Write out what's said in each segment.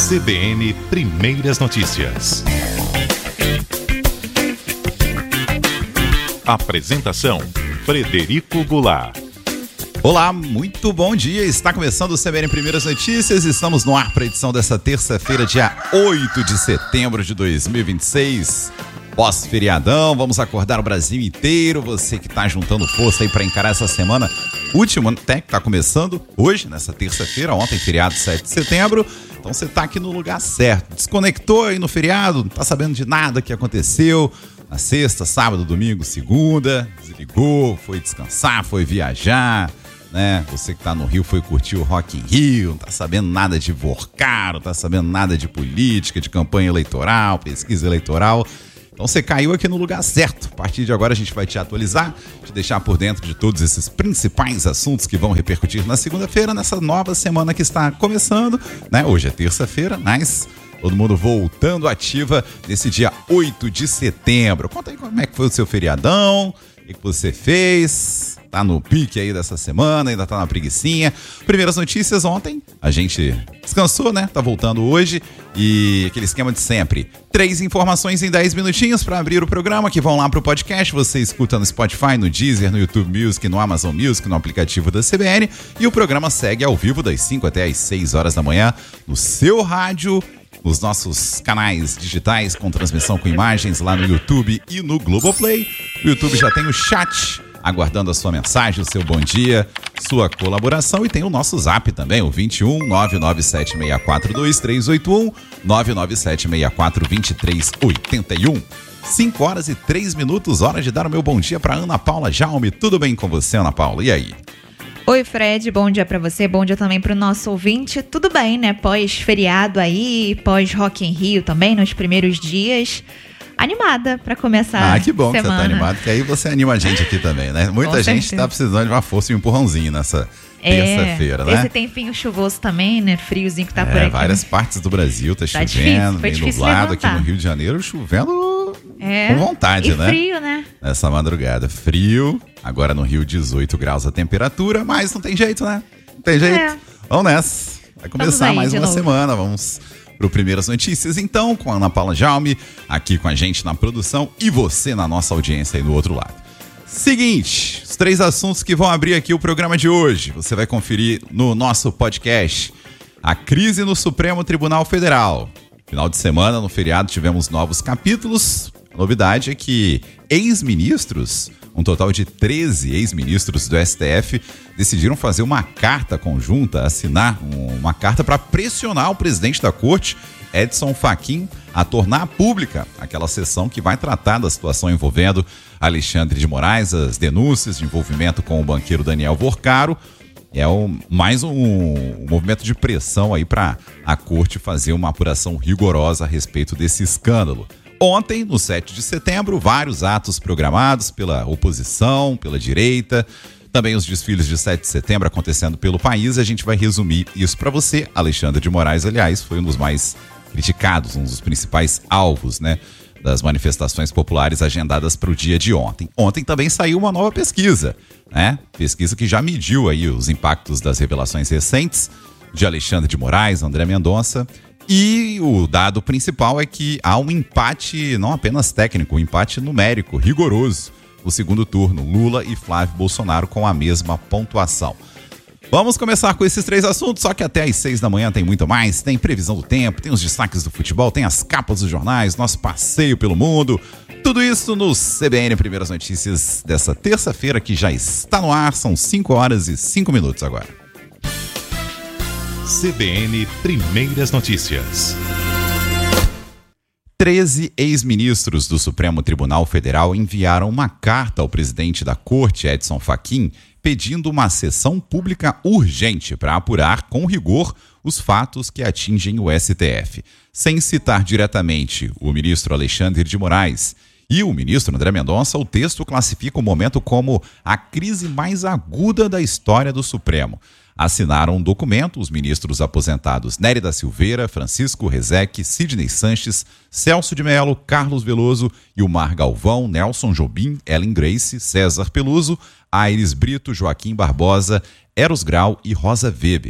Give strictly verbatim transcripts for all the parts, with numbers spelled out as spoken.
C B N Primeiras Notícias. Apresentação: Frederico Goulart. Olá, muito bom dia. Está começando o C B N Primeiras Notícias. Estamos no ar para a edição dessa terça-feira, dia oito de setembro de dois mil e vinte e seis. Pós-feriadão, vamos acordar o Brasil inteiro. Você que está juntando força aí para encarar essa semana última, até que está começando hoje, nessa terça-feira, ontem, feriado sete de setembro. Então você está aqui no lugar certo. Desconectou aí no feriado, não está sabendo de nada que aconteceu na sexta, sábado, domingo, segunda. Desligou, foi descansar, foi viajar, né? Você que tá no Rio foi curtir o Rock in Rio, não tá sabendo nada de Vorcar, não tá sabendo nada de política, de campanha eleitoral, pesquisa eleitoral. Então você caiu aqui no lugar certo. A partir de agora a gente vai te atualizar, te deixar por dentro de todos esses principais assuntos que vão repercutir na segunda-feira, nessa nova semana que está começando, né? Hoje é terça-feira, mas todo mundo voltando ativa nesse dia oito de setembro. Conta aí como é que foi o seu feriadão, o que você fez. Tá no pique aí dessa semana, ainda tá na preguicinha. Primeiras notícias ontem, a gente descansou, né? Tá voltando hoje e aquele esquema de sempre. Três informações em dez minutinhos para abrir o programa, que vão lá pro podcast. Você escuta no Spotify, no Deezer, no YouTube Music, no Amazon Music, no aplicativo da C B N. E o programa segue ao vivo das cinco até as seis horas da manhã no seu rádio, nos nossos canais digitais com transmissão com imagens lá no YouTube e no Globoplay. O YouTube já tem o chat aguardando a sua mensagem, o seu bom dia, sua colaboração, e tem o nosso zap também, o vinte e um, nove nove sete seis quatro dois três oito um, nove nove sete seis quatro dois três oito um. cinco horas e três minutos, hora de dar o meu bom dia para Ana Paula Jaume. Tudo bem com você, Ana Paula? E aí? Oi, Fred, bom dia pra você, bom dia também pro nosso ouvinte. Tudo bem, né? Pós-feriado aí, pós-Rock in Rio também, nos primeiros dias. Animada pra começar. Ah, que bom semana. Que você tá animado, que aí você anima a gente aqui também, né? Muita Com gente certeza. tá precisando de uma força e um empurrãozinho nessa É, terça-feira, né? Esse tempinho chuvoso também, né? Friozinho que tá por É, aqui. várias partes do Brasil tá, Tá chovendo, difícil, foi bem difícil nublado. Aqui levantar. no Rio de Janeiro, chovendo É, com vontade, e né? frio, né? Nessa madrugada. Frio, agora no Rio dezoito graus a temperatura, mas não tem jeito, né? Não tem jeito. É. Vamos nessa. Vai começar aí mais de uma novo. semana, vamos pro Primeiras Notícias, então, com a Ana Paula Jaume, aqui com a gente na produção e você na nossa audiência aí do outro lado. Seguinte, os três assuntos que vão abrir aqui o programa de hoje, você vai conferir no nosso podcast. A crise no Supremo Tribunal Federal. Final de semana, no feriado, tivemos novos capítulos. A novidade é que ex-ministros, um total de treze ex-ministros do S T F, decidiram fazer uma carta conjunta, assinar uma carta para pressionar o presidente da corte, Edson Fachin, a tornar pública aquela sessão que vai tratar da situação envolvendo Alexandre de Moraes, as denúncias de envolvimento com o banqueiro Daniel Vorcaro. É um, mais um, um movimento de pressão aí para a corte fazer uma apuração rigorosa a respeito desse escândalo. Ontem, no sete de setembro, vários atos programados pela oposição, pela direita, também os desfiles de sete de setembro acontecendo pelo país. A gente vai resumir isso para você. Alexandre de Moraes, aliás, foi um dos mais criticados, um dos principais alvos, né, das manifestações populares agendadas para o dia de ontem. Ontem também saiu uma nova pesquisa, né? Pesquisa que já mediu aí os impactos das revelações recentes de Alexandre de Moraes, André Mendonça. E o dado principal é que há um empate, não apenas técnico, um empate numérico, rigoroso, no segundo turno. Lula e Flávio Bolsonaro com a mesma pontuação. Vamos começar com esses três assuntos, só que até às seis da manhã tem muito mais. Tem previsão do tempo, tem os destaques do futebol, tem as capas dos jornais, nosso passeio pelo mundo. Tudo isso no C B N Primeiras Notícias dessa terça-feira que já está no ar. São cinco horas e cinco minutos agora. C B N Primeiras Notícias. treze ex-ministros do Supremo Tribunal Federal enviaram uma carta ao presidente da corte, Edson Fachin, pedindo uma sessão pública urgente para apurar com rigor os fatos que atingem o S T F. Sem citar diretamente o ministro Alexandre de Moraes e o ministro André Mendonça, o texto classifica o momento como a crise mais aguda da história do Supremo. Assinaram um documento os ministros aposentados Nery da Silveira, Francisco Rezec, Sidney Sanches, Celso de Mello, Carlos Veloso, Ilmar Galvão, Nelson Jobim, Ellen Grace, César Peluso, Aires Brito, Joaquim Barbosa, Eros Grau e Rosa Weber.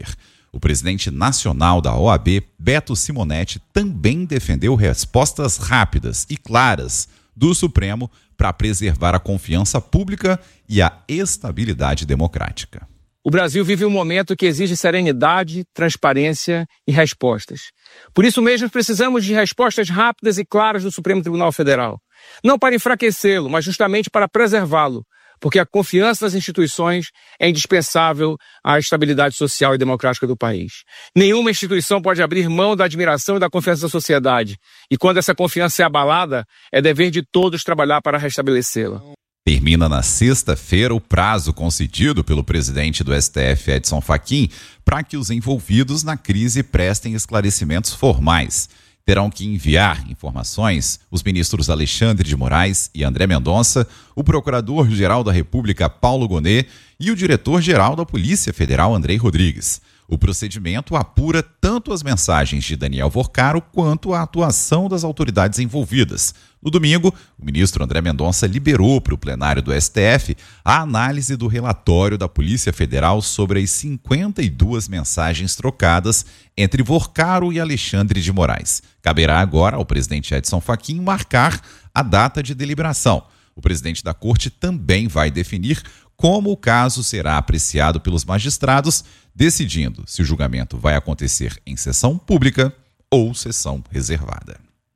O presidente nacional da O A B, Beto Simonetti, também defendeu respostas rápidas e claras do Supremo para preservar a confiança pública e a estabilidade democrática. O Brasil vive um momento que exige serenidade, transparência e respostas. Por isso mesmo precisamos de respostas rápidas e claras do Supremo Tribunal Federal. Não para enfraquecê-lo, mas justamente para preservá-lo, porque a confiança nas instituições é indispensável à estabilidade social e democrática do país. Nenhuma instituição pode abrir mão da admiração e da confiança da sociedade. E quando essa confiança é abalada, é dever de todos trabalhar para restabelecê-la. Termina na sexta-feira o prazo concedido pelo presidente do S T F, Edson Fachin, para que os envolvidos na crise prestem esclarecimentos formais. Terão que enviar informações os ministros Alexandre de Moraes e André Mendonça, o procurador-geral da República, Paulo Gonet, e o diretor-geral da Polícia Federal, Andrei Rodrigues. O procedimento apura tanto as mensagens de Daniel Vorcaro quanto a atuação das autoridades envolvidas. No domingo, o ministro André Mendonça liberou para o plenário do S T F a análise do relatório da Polícia Federal sobre as cinquenta e duas mensagens trocadas entre Vorcaro e Alexandre de Moraes. Caberá agora ao presidente Edson Fachin marcar a data de deliberação. O presidente da Corte também vai definir como o caso será apreciado pelos magistrados, decidindo se o julgamento vai acontecer em sessão pública ou sessão reservada.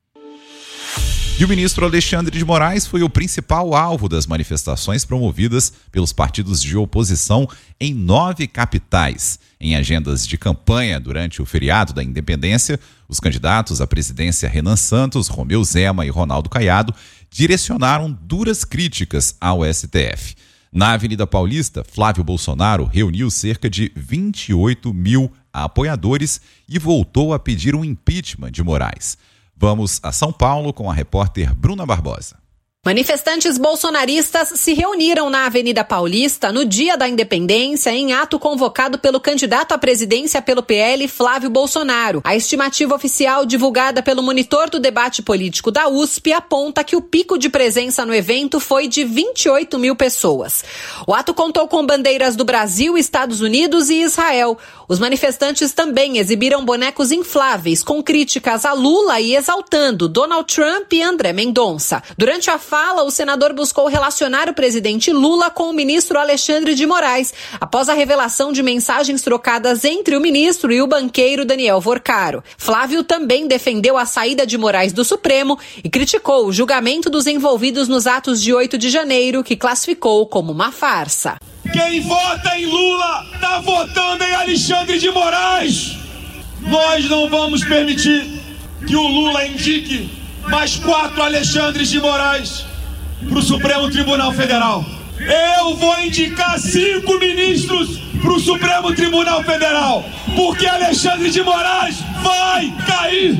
E o ministro Alexandre de Moraes foi o principal alvo das manifestações promovidas pelos partidos de oposição em nove capitais. Em agendas de campanha durante o feriado da Independência, os candidatos à presidência Renan Santos, Romeu Zema e Ronaldo Caiado direcionaram duras críticas ao S T F. Na Avenida Paulista, Flávio Bolsonaro reuniu cerca de vinte e oito mil apoiadores e voltou a pedir um impeachment de Moraes. Vamos a São Paulo com a repórter Bruna Barbosa. Manifestantes bolsonaristas se reuniram na Avenida Paulista no dia da Independência em ato convocado pelo candidato à presidência pelo P L, Flávio Bolsonaro. A estimativa oficial divulgada pelo monitor do debate político da U S P aponta que o pico de presença no evento foi de vinte e oito mil pessoas. O ato contou com bandeiras do Brasil, Estados Unidos e Israel. Os manifestantes também exibiram bonecos infláveis com críticas a Lula e exaltando Donald Trump e André Mendonça. Durante a fala, o senador buscou relacionar o presidente Lula com o ministro Alexandre de Moraes, após a revelação de mensagens trocadas entre o ministro e o banqueiro Daniel Vorcaro. Flávio também defendeu a saída de Moraes do Supremo e criticou o julgamento dos envolvidos nos atos de oito de janeiro, que classificou como uma farsa. Quem vota em Lula está votando em Alexandre de Moraes. Nós não vamos permitir que o Lula indique mais quatro Alexandres de Moraes para o Supremo Tribunal Federal. Eu vou indicar cinco ministros para o Supremo Tribunal Federal, porque Alexandre de Moraes vai cair.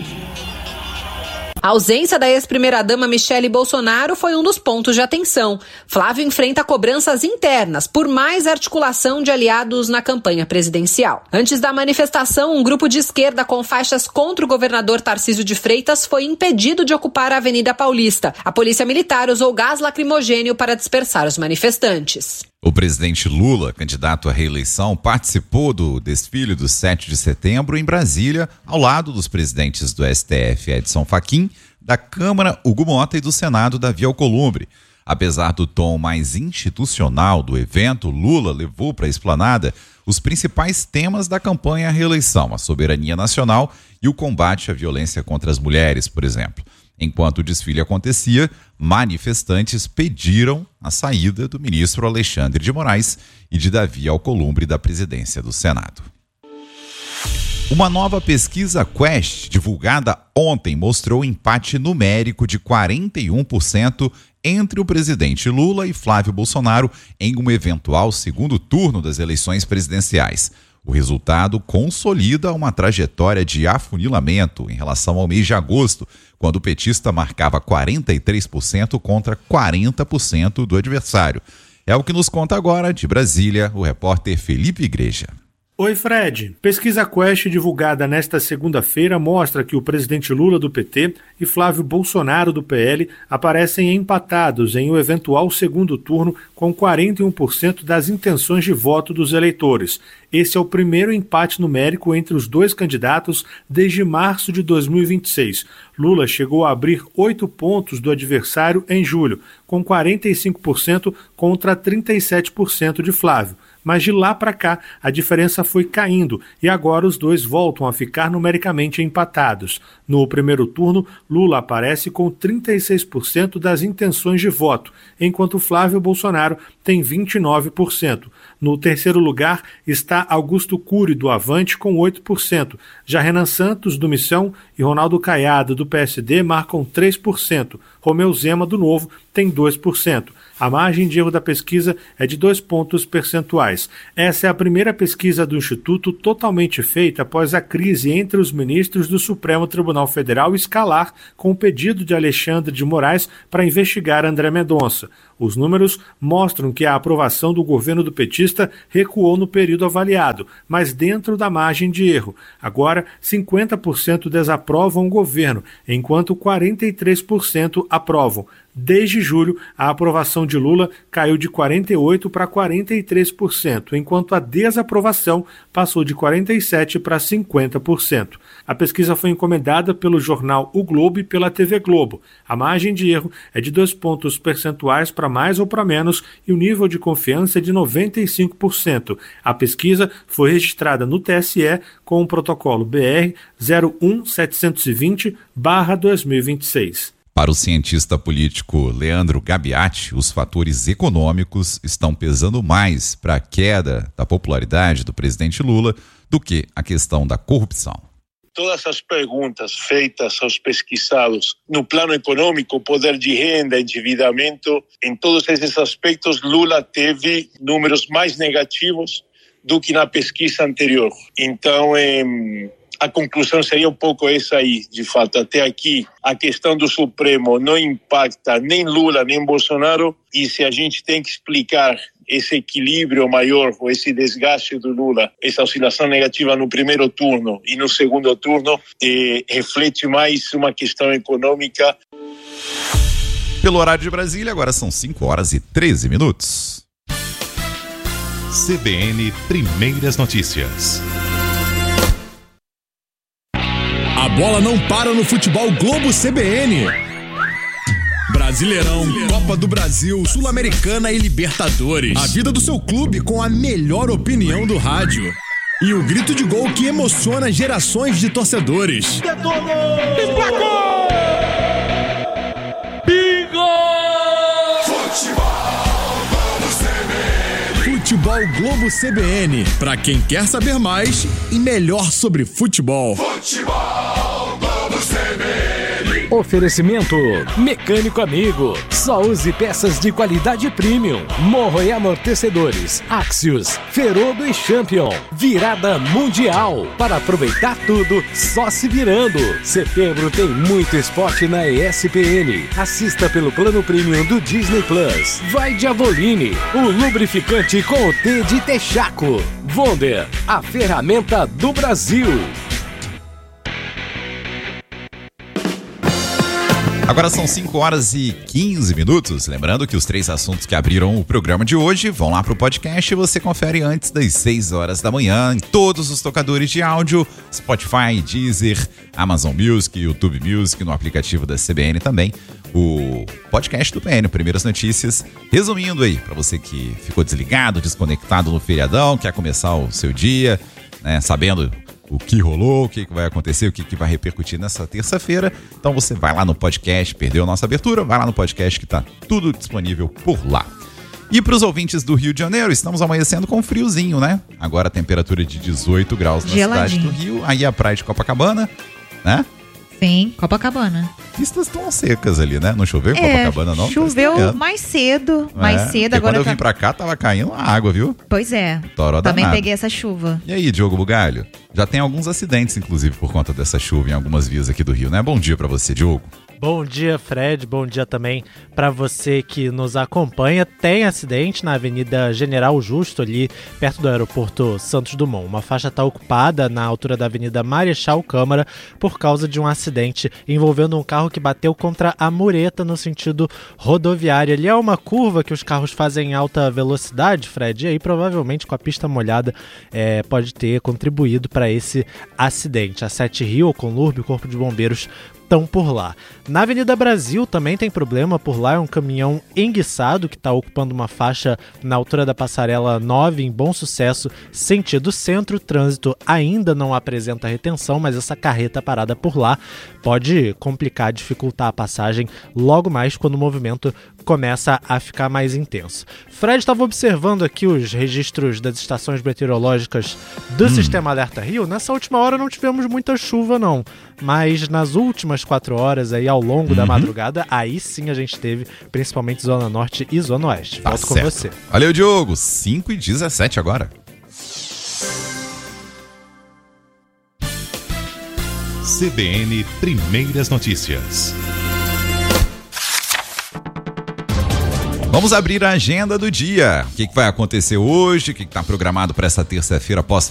A ausência da ex-primeira-dama Michele Bolsonaro foi um dos pontos de atenção. Flávio enfrenta cobranças internas por mais articulação de aliados na campanha presidencial. Antes da manifestação, um grupo de esquerda com faixas contra o governador Tarcísio de Freitas foi impedido de ocupar a Avenida Paulista. A polícia militar usou gás lacrimogêneo para dispersar os manifestantes. O presidente Lula, candidato à reeleição, participou do desfile do sete de setembro em Brasília, ao lado dos presidentes do S T F, Edson Fachin, da Câmara, Hugo Mota, e do Senado, Davi Alcolumbre. Apesar do tom mais institucional do evento, Lula levou para a esplanada os principais temas da campanha à reeleição, a soberania nacional e o combate à violência contra as mulheres, por exemplo. Enquanto o desfile acontecia, manifestantes pediram a saída do ministro Alexandre de Moraes e de Davi Alcolumbre da presidência do Senado. Uma nova pesquisa Quest, divulgada ontem, mostrou empate numérico de quarenta e um por cento entre o presidente Lula e Flávio Bolsonaro em um eventual segundo turno das eleições presidenciais. O resultado consolida uma trajetória de afunilamento em relação ao mês de agosto, quando o petista marcava quarenta e três por cento contra quarenta por cento do adversário. É o que nos conta agora, de Brasília, o repórter Felipe Igreja. Oi, Fred. Pesquisa Quest divulgada nesta segunda-feira mostra que o presidente Lula do P T e Flávio Bolsonaro do P L aparecem empatados em um eventual segundo turno com quarenta e um por cento das intenções de voto dos eleitores. Esse é o primeiro empate numérico entre os dois candidatos desde março de dois mil e vinte e seis. Lula chegou a abrir oito pontos do adversário em julho, com quarenta e cinco por cento contra trinta e sete por cento de Flávio. Mas de lá para cá, a diferença foi caindo e agora os dois voltam a ficar numericamente empatados. No primeiro turno, Lula aparece com trinta e seis por cento das intenções de voto, enquanto Flávio Bolsonaro tem vinte e nove por cento. No terceiro lugar está Augusto Cury, do Avante, com oito por cento. Já Renan Santos, do Missão, e Ronaldo Caiado, do P S D, marcam três por cento. Romeu Zema, do Novo, tem dois por cento. A margem de erro da pesquisa é de dois pontos percentuais. Essa é a primeira pesquisa do Instituto totalmente feita após a crise entre os ministros do Supremo Tribunal Federal escalar com o pedido de Alexandre de Moraes para investigar André Mendonça. Os números mostram que a aprovação do governo do petista recuou no período avaliado, mas dentro da margem de erro. Agora, cinquenta por cento desaprovam o governo, enquanto quarenta e três por cento aprovam. Desde julho, a aprovação de Lula caiu de quarenta e oito por cento para quarenta e três por cento, enquanto a desaprovação passou de quarenta e sete por cento para cinquenta por cento. A pesquisa foi encomendada pelo jornal O Globo e pela T V Globo. A margem de erro é de dois pontos percentuais para mais ou para menos e o nível de confiança é de noventa e cinco por cento. A pesquisa foi registrada no T S E com o protocolo B R zero um setecentos e vinte barra dois mil e vinte e seis. Para o cientista político Leandro Gabiati, os fatores econômicos estão pesando mais para a queda da popularidade do presidente Lula do que a questão da corrupção. Todas as perguntas feitas aos pesquisados no plano econômico, poder de renda, endividamento, em todos esses aspectos, Lula teve números mais negativos do que na pesquisa anterior. Então, eh, a conclusão seria um pouco essa aí, de fato. Até aqui, a questão do Supremo não impacta nem Lula, nem Bolsonaro, e se a gente tem que explicar esse equilíbrio maior, ou esse desgaste do Lula, essa oscilação negativa no primeiro turno e no segundo turno, eh, reflete mais uma questão econômica. Pelo horário de Brasília, agora são cinco horas e treze minutos. C B N Primeiras Notícias. A bola não para no futebol Globo C B N. Brasileirão, Copa do Brasil, Sul-Americana e Libertadores. A vida do seu clube com a melhor opinião do rádio. E o grito de gol que emociona gerações de torcedores. Detonou! Emplacou! Bingo! Futebol Globo C B N. Futebol Globo C B N. Pra quem quer saber mais e melhor sobre futebol. Futebol Globo C B N. Oferecimento Mecânico Amigo. Só use peças de qualidade premium. Morro e amortecedores. Axios, Ferodo e Champion. Virada mundial. Para aproveitar tudo, só se virando. Setembro tem muito esporte na E S P N. Assista pelo plano premium do Disney Plus. Vai de Avoline, o lubrificante com o T de Texaco. Wonder, a ferramenta do Brasil. Agora são cinco horas e quinze minutos. Lembrando que os três assuntos que abriram o programa de hoje vão lá pro podcast e você confere antes das seis horas da manhã em todos os tocadores de áudio, Spotify, Deezer, Amazon Music, YouTube Music, no aplicativo da C B N também. O podcast do P N, Primeiras Notícias. Resumindo aí, para você que ficou desligado, desconectado no feriadão, quer começar o seu dia, né, sabendo o que rolou, o que vai acontecer, o que vai repercutir nessa terça-feira. Então você vai lá no podcast, perdeu a nossa abertura, vai lá no podcast que tá tudo disponível por lá. E para os ouvintes do Rio de Janeiro, estamos amanhecendo com friozinho, né? Agora a temperatura de dezoito graus na cidade do Rio, aí a praia de Copacabana, né? Sim, Copacabana. Pistas estão secas ali, né? Não choveu em é, Copacabana, não? Choveu mais cedo, mais é, cedo. Agora quando eu tá... vim pra cá, tava caindo água, viu? Pois é. Toró Também danado. peguei essa chuva. E aí, Diogo Bugalho? Já tem alguns acidentes, inclusive, por conta dessa chuva em algumas vias aqui do Rio, né? Bom dia pra você, Diogo. Bom dia, Fred. Bom dia também para você que nos acompanha. Tem acidente na Avenida General Justo, ali perto do aeroporto Santos Dumont. Uma faixa está ocupada na altura da Avenida Marechal Câmara por causa de um acidente envolvendo um carro que bateu contra a mureta no sentido rodoviário. Ali é uma curva que os carros fazem em alta velocidade, Fred, e aí provavelmente com a pista molhada é, pode ter contribuído para esse acidente. A Sete Rio, o Conlurb, o Corpo de Bombeiros estão por lá. Na Avenida Brasil também tem problema por lá, é um caminhão enguiçado que está ocupando uma faixa na altura da passarela nove em Bom Sucesso, sentido centro. O trânsito ainda não apresenta retenção, mas essa carreta parada por lá pode complicar, dificultar a passagem logo mais quando o movimento começa a ficar mais intenso. Fred estava observando aqui os registros das estações meteorológicas do hum. Sistema Alerta Rio. Nessa última hora não tivemos muita chuva não, mas nas últimas quatro horas aí ao longo uhum. da madrugada, aí sim a gente teve, principalmente Zona Norte e Zona Oeste. Volto tá com certo. Você. Valeu, Diogo. cinco e dezessete agora. C B N Primeiras Notícias. Vamos abrir a agenda do dia. O que, que vai acontecer hoje? O que está programado para essa terça-feira pós